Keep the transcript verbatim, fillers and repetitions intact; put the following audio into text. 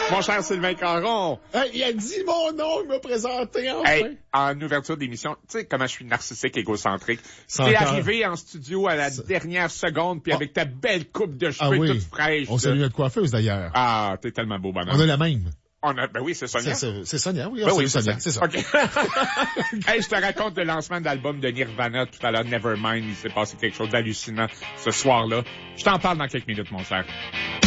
Mon cher Sylvain Caron. Hey, il a dit mon nom, il m'a présenté enfin. Hey, en ouverture d'émission, tu sais comment je suis narcissique, égocentrique. C'est T'es encore- arrivé en studio à la C'est- dernière seconde, puis avec ta belle coupe de Ah cheveux oui. toute fraîche. On là. salue notre coiffeuse d'ailleurs. Ah, t'es tellement beau, bonhomme. On a la même. On a, ben oui, c'est Sonia. C'est, c'est, c'est Sonia, oui. Ben on oui, salue c'est Sonia, ça. c'est ça. OK. Hey, je te raconte le lancement d'album de Nirvana tout à l'heure, Nevermind. Il s'est passé quelque chose d'hallucinant ce soir-là. Je t'en parle dans quelques minutes, mon cher.